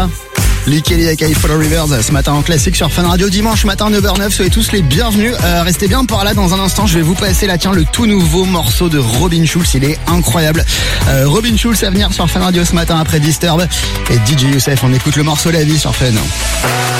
Lee Kelly avec I Follow Rivers ce matin en classique sur Fun Radio. Dimanche matin 9h09, soyez tous les bienvenus. Restez bien par là, dans un instant je vais vous passer le tout nouveau morceau de Robin Schulz, il est incroyable. Robin Schulz à venir sur Fun Radio ce matin après Disturb et DJ Youssef. On écoute le morceau La Vie sur Fun.